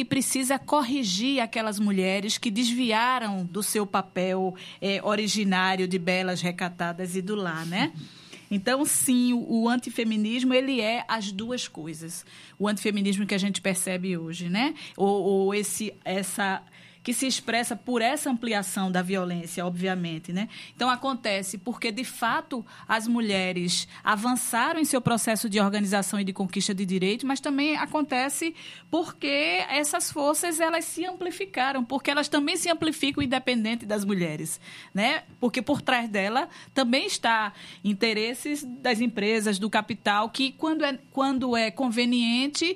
que precisa corrigir aquelas mulheres que desviaram do seu papel originário de belas, recatadas e do lar, né? Então, sim, o antifeminismo, ele é as duas coisas. O antifeminismo que a gente percebe hoje, né? Ou essa que se expressa por essa ampliação da violência, obviamente, né? Então, acontece porque, de fato, as mulheres avançaram em seu processo de organização e de conquista de direitos, mas também acontece porque essas forças, elas se amplificaram, porque elas também se amplificam independente das mulheres, né? Porque por trás dela também está interesses das empresas, do capital, que, quando é conveniente,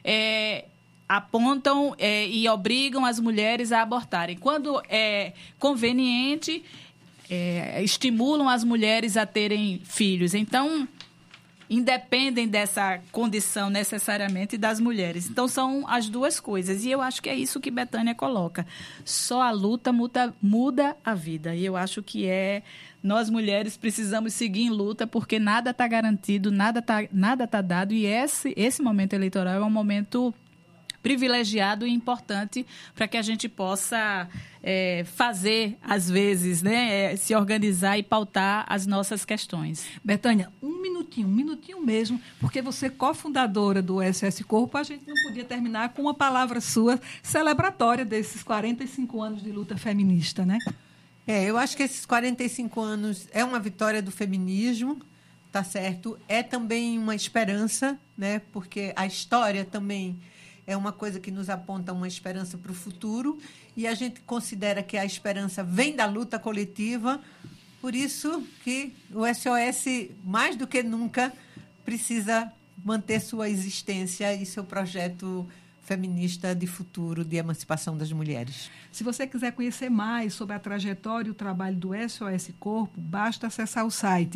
apontam e obrigam as mulheres a abortarem. Quando é conveniente, estimulam as mulheres a terem filhos. Então, independem dessa condição necessariamente das mulheres. Então, são as duas coisas. E eu acho que é isso que Bethânia coloca. Só a luta muda a vida. E eu acho que nós, mulheres, precisamos seguir em luta, porque nada está garantido, nada tá dado. E esse momento eleitoral é um momento privilegiado e importante para que a gente possa fazer, às vezes, né, se organizar e pautar as nossas questões. Bethânia, um minutinho mesmo, porque você é cofundadora do SOS Corpo, a gente não podia terminar com uma palavra sua celebratória desses 45 anos de luta feminista, né? Eu acho que esses 45 anos é uma vitória do feminismo, tá certo? É também uma esperança, né? Porque a história também é uma coisa que nos aponta uma esperança para o futuro, e a gente considera que a esperança vem da luta coletiva. Por isso que o SOS, mais do que nunca, precisa manter sua existência e seu projeto feminista de futuro, de emancipação das mulheres. Se você quiser conhecer mais sobre a trajetória e o trabalho do SOS Corpo, basta acessar o site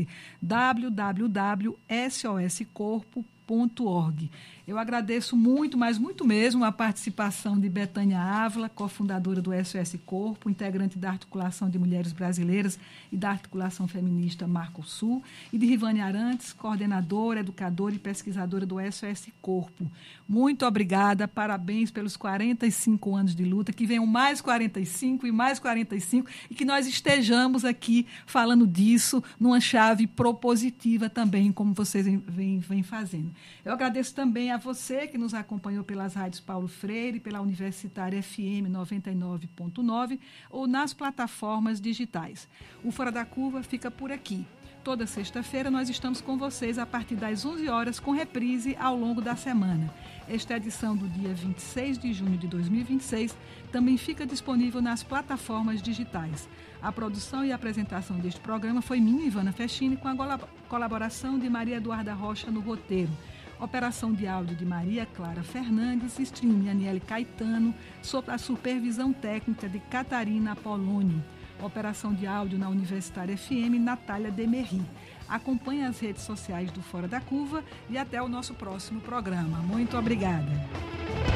www.soscorpo.org. Eu agradeço muito, mas muito mesmo, a participação de Bethânia Ávila, cofundadora do SOS Corpo, integrante da Articulação de Mulheres Brasileiras e da Articulação Feminista Marcosul, e de Rivane Arantes, coordenadora, educadora e pesquisadora do SOS Corpo. Muito obrigada, parabéns pelos 45 anos de luta, que venham mais 45 e mais 45, e que nós estejamos aqui falando disso numa chave propositiva também, como vocês vêm fazendo. Eu agradeço também a você que nos acompanhou pelas rádios Paulo Freire, pela Universitária FM 99.9 ou nas plataformas digitais. O Fora da Curva fica por aqui. Toda sexta-feira nós estamos com vocês a partir das 11 horas, com reprise ao longo da semana. Esta edição do dia 26 de junho de 2026 também fica disponível nas plataformas digitais. A produção e a apresentação deste programa foi minha, Ivana Festini, com a colaboração de Maria Eduarda Rocha no roteiro. Operação de áudio de Maria Clara Fernandes, streaming Aniele Caetano, sob a supervisão técnica de Catarina Apolônio. Operação de áudio na Universitária FM, Natália Demerri. Acompanhe as redes sociais do Fora da Curva e até o nosso próximo programa. Muito obrigada.